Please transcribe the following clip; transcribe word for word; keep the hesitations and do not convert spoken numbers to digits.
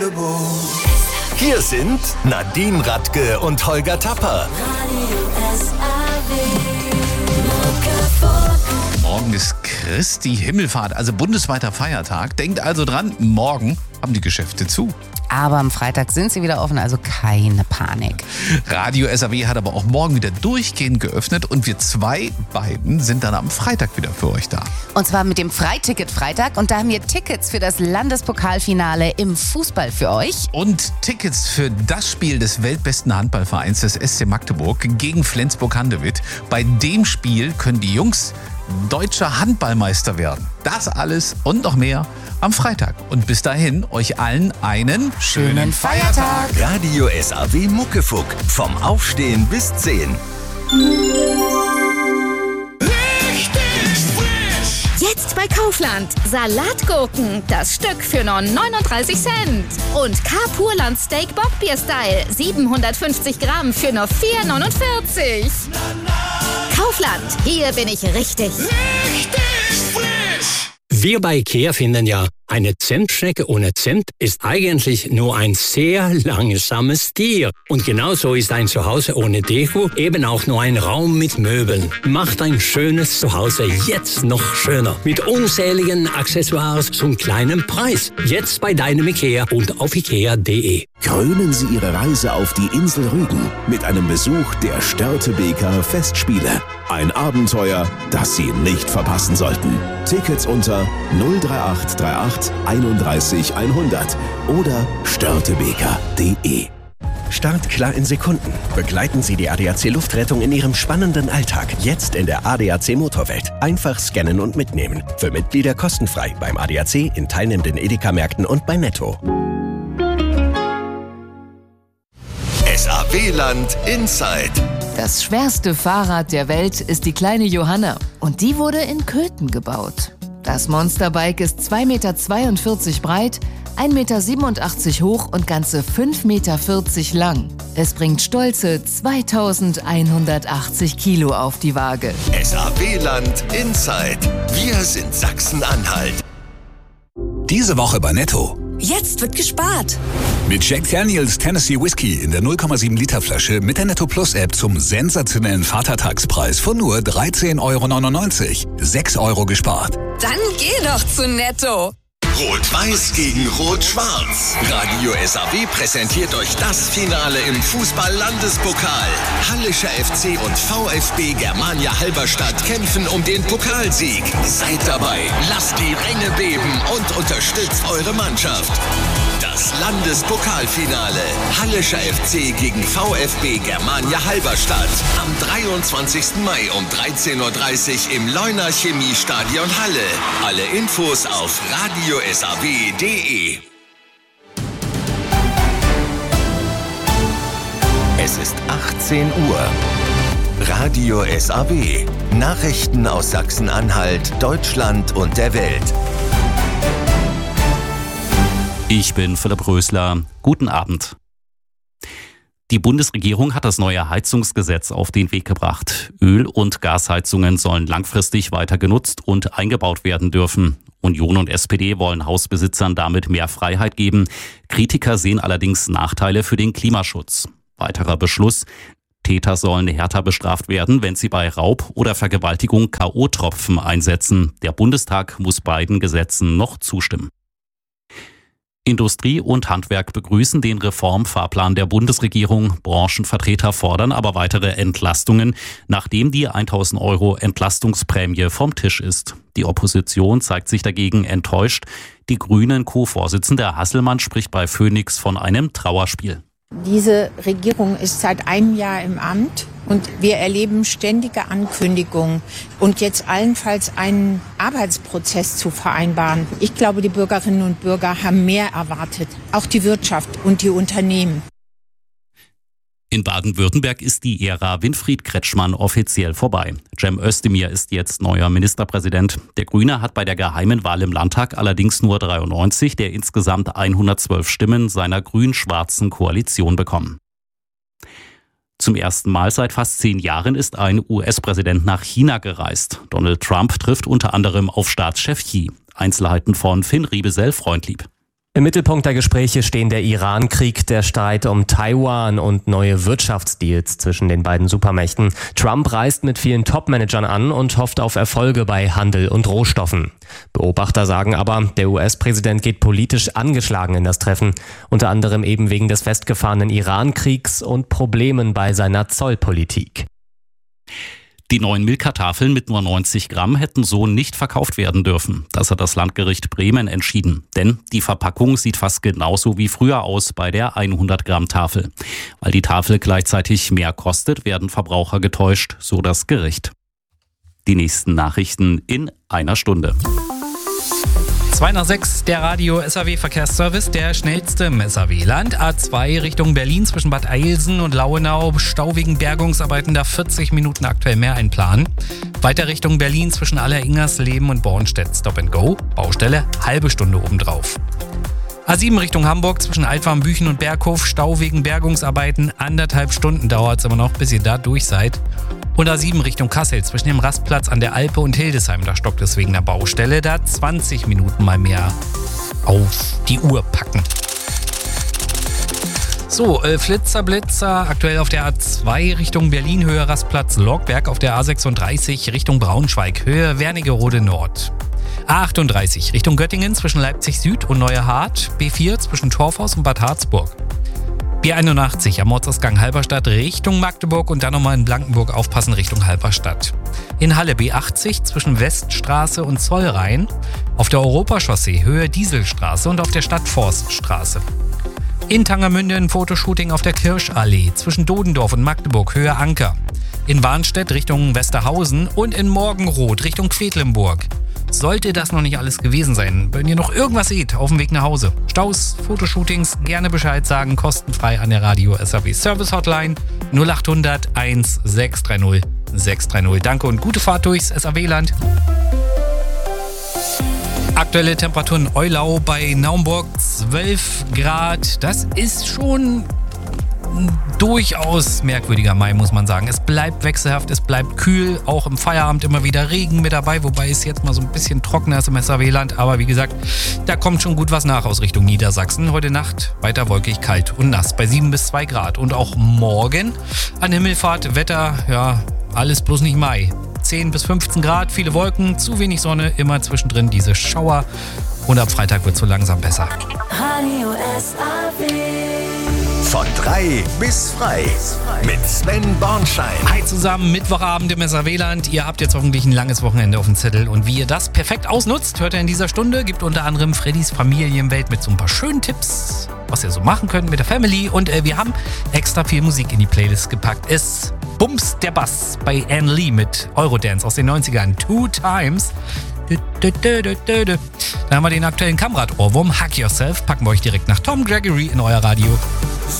Magdeburg. Hier sind Nadine Radke und Holger Tapper. Morgen ist Christi Himmelfahrt, also bundesweiter Feiertag. Denkt also dran, morgen haben die Geschäfte zu. Aber am Freitag sind sie wieder offen, also keine Panik. Radio S A W hat aber auch morgen wieder durchgehend geöffnet und wir zwei beiden sind dann am Freitag wieder für euch da. Und zwar mit dem Freiticket-Freitag und da haben wir Tickets für das Landespokalfinale im Fußball für euch. Und Tickets für das Spiel des weltbesten Handballvereins des S C Magdeburg gegen Flensburg-Handewitt. Bei dem Spiel können die Jungs deutscher Handballmeister werden. Das alles und noch mehr am Freitag. Und bis dahin euch allen einen schönen Feiertag. Radio S A W Muckefuck. Vom Aufstehen bis zehn. Jetzt bei Kaufland. Salatgurken, das Stück für nur neununddreißig Cent. Und K-Purland Steak Bockbier Style, siebenhundertfünfzig Gramm für nur vier neunundvierzig. Kaufland, hier bin ich richtig. Richtig frisch. Wir bei IKEA finden ja, eine Zentschnecke ohne Zent ist eigentlich nur ein sehr langsames Tier. Und genauso ist ein Zuhause ohne Deko eben auch nur ein Raum mit Möbeln. Macht ein schönes Zuhause jetzt noch schöner. Mit unzähligen Accessoires zum kleinen Preis. Jetzt bei deinem IKEA und auf ikea punkt de. Krönen Sie Ihre Reise auf die Insel Rügen mit einem Besuch der Störtebeker Festspiele. Ein Abenteuer, das Sie nicht verpassen sollten. Tickets unter null drei acht drei acht einunddreißig hundert oder störtebeker punkt de. Startklar in Sekunden. Begleiten Sie die A D A C Luftrettung in Ihrem spannenden Alltag. Jetzt in der A D A C Motorwelt. Einfach scannen und mitnehmen. Für Mitglieder kostenfrei beim A D A C, in teilnehmenden Edeka-Märkten und bei Netto. S A W-Land Inside. Das schwerste Fahrrad der Welt ist die kleine Johanna. Und die wurde in Köthen gebaut. Das Monsterbike ist zwei Komma zweiundvierzig Meter breit, ein Komma siebenundachtzig Meter hoch und ganze fünf Komma vierzig Meter lang. Es bringt stolze zweitausendeinhundertachtzig Kilo auf die Waage. S A W-Land Inside. Wir sind Sachsen-Anhalt. Diese Woche bei Netto. Jetzt wird gespart. Mit Jack Daniels Tennessee Whiskey in der null Komma sieben Liter Flasche mit der Netto Plus App zum sensationellen Vatertagspreis von nur dreizehn Euro neunundneunzig. sechs Euro gespart. Dann geh doch zu Netto. Rot-Weiß gegen Rot-Schwarz. Radio S A W präsentiert euch das Finale im Fußball-Landespokal. Hallischer F C und VfB Germania Halberstadt kämpfen um den Pokalsieg. Seid dabei, lasst die Ränge beben und unterstützt eure Mannschaft. Das Landespokalfinale. Hallischer F C gegen VfB Germania Halberstadt. Am dreiundzwanzigsten Mai um dreizehn Uhr dreißig im Leuner Chemiestadion Halle. Alle Infos auf radio s a w punkt de. Es ist achtzehn Uhr. Radio S A W. Nachrichten aus Sachsen-Anhalt, Deutschland und der Welt. Ich bin Philipp Rösler. Guten Abend. Die Bundesregierung hat das neue Heizungsgesetz auf den Weg gebracht. Öl- und Gasheizungen sollen langfristig weiter genutzt und eingebaut werden dürfen. Union und S P D wollen Hausbesitzern damit mehr Freiheit geben. Kritiker sehen allerdings Nachteile für den Klimaschutz. Weiterer Beschluss: Täter sollen härter bestraft werden, wenn sie bei Raub oder Vergewaltigung K O-Tropfen einsetzen. Der Bundestag muss beiden Gesetzen noch zustimmen. Industrie und Handwerk begrüßen den Reformfahrplan der Bundesregierung. Branchenvertreter fordern aber weitere Entlastungen, nachdem die tausend Euro Entlastungsprämie vom Tisch ist. Die Opposition zeigt sich dagegen enttäuscht. Die Grünen-Co-Vorsitzende Hasselmann spricht bei Phoenix von einem Trauerspiel. Diese Regierung ist seit einem Jahr im Amt und wir erleben ständige Ankündigungen und jetzt allenfalls einen Arbeitsprozess zu vereinbaren. Ich glaube, die Bürgerinnen und Bürger haben mehr erwartet, auch die Wirtschaft und die Unternehmen. In Baden-Württemberg ist die Ära Winfried Kretschmann offiziell vorbei. Cem Özdemir ist jetzt neuer Ministerpräsident. Der Grüne hat bei der geheimen Wahl im Landtag allerdings nur dreiundneunzig der insgesamt hundertzwölf Stimmen seiner grün-schwarzen Koalition bekommen. Zum ersten Mal seit fast zehn Jahren ist ein U S-Präsident nach China gereist. Donald Trump trifft unter anderem auf Staatschef Xi. Einzelheiten von Finn Riebesell-Freundlieb. Im Mittelpunkt der Gespräche stehen der Iran-Krieg, der Streit um Taiwan und neue Wirtschaftsdeals zwischen den beiden Supermächten. Trump reist mit vielen Top-Managern an und hofft auf Erfolge bei Handel und Rohstoffen. Beobachter sagen aber, der U S-Präsident geht politisch angeschlagen in das Treffen, unter anderem eben wegen des festgefahrenen Iran-Kriegs und Problemen bei seiner Zollpolitik. Die neuen Milka-Tafeln mit nur neunzig Gramm hätten so nicht verkauft werden dürfen. Das hat das Landgericht Bremen entschieden. Denn die Verpackung sieht fast genauso wie früher aus bei der hundert Gramm Tafel. Weil die Tafel gleichzeitig mehr kostet, werden Verbraucher getäuscht, so das Gericht. Die nächsten Nachrichten in einer Stunde. zwei nach sechs, der Radio-S A W-Verkehrsservice, der schnellste im S A W-Land. A zwei Richtung Berlin zwischen Bad Eilsen und Lauenau. Stau wegen Bergungsarbeiten, da vierzig Minuten aktuell mehr einplanen. Weiter Richtung Berlin zwischen Alleringersleben und Bornstedt. Stop and Go. Baustelle, halbe Stunde obendrauf. A sieben Richtung Hamburg zwischen Altwarmbüchen und Berghof. Stau wegen Bergungsarbeiten. Anderthalb Stunden dauert es immer noch, bis ihr da durch seid. Und A sieben Richtung Kassel zwischen dem Rastplatz an der Alpe und Hildesheim. Da stockt es wegen der Baustelle. Da zwanzig Minuten mal mehr auf die Uhr packen. So, äh, Flitzer, Blitzer, aktuell auf der A zwei Richtung Berlin, Höhe Rastplatz Logberg, auf der A sechsunddreißig Richtung Braunschweig, Höhe Wernigerode Nord. A achtunddreißig Richtung Göttingen zwischen Leipzig Süd und Neue Hart, B vier zwischen Torfhaus und Bad Harzburg. B einundachtzig am Ortsausgang Halberstadt Richtung Magdeburg und dann nochmal in Blankenburg aufpassen Richtung Halberstadt. In Halle B achtzig zwischen Weststraße und Zollrhein, auf der Europachaussee Höhe Dieselstraße und auf der Stadtforststraße. In Tangermünde ein Fotoshooting auf der Kirschallee zwischen Dodendorf und Magdeburg Höhe Anker. In Warnstedt Richtung Westerhausen und in Morgenroth Richtung Quedlinburg. Sollte das noch nicht alles gewesen sein, wenn ihr noch irgendwas seht auf dem Weg nach Hause, Staus, Fotoshootings, gerne Bescheid sagen, kostenfrei an der Radio-S A W Service Hotline null acht hundert eins sechs drei null sechs drei null. Danke und gute Fahrt durchs S A W-Land. Aktuelle Temperaturen in Eulau bei Naumburg zwölf Grad. Das ist schon ein durchaus merkwürdiger Mai, muss man sagen. Es bleibt wechselhaft, es bleibt kühl, auch im Feierabend immer wieder Regen mit dabei, wobei es jetzt mal so ein bisschen trockener ist im S A W-Land. Aber wie gesagt, da kommt schon gut was nach aus Richtung Niedersachsen. Heute Nacht weiter wolkig, kalt und nass bei sieben bis zwei Grad. Und auch morgen an Himmelfahrt, Wetter, ja, alles bloß nicht Mai. zehn bis fünfzehn Grad, viele Wolken, zu wenig Sonne, immer zwischendrin diese Schauer. Und ab Freitag wird es so langsam besser. Radio S A W. Von drei bis frei mit Sven Bornschein. Hi zusammen, Mittwochabend im S A W-Land. Ihr habt jetzt hoffentlich ein langes Wochenende auf dem Zettel. Und wie ihr das perfekt ausnutzt, hört ihr in dieser Stunde. Gibt unter anderem Freddys Familienwelt mit so ein paar schönen Tipps, was ihr so machen könnt mit der Family. Und äh, wir haben extra viel Musik in die Playlist gepackt. Es bumst der Bass bei Anne Lee mit Eurodance aus den neunzigern. Two Times. Dann haben wir den aktuellen Kamrad-Ohrwurm Hug Yourself. Packen wir euch direkt nach Tom Gregory in euer Radio.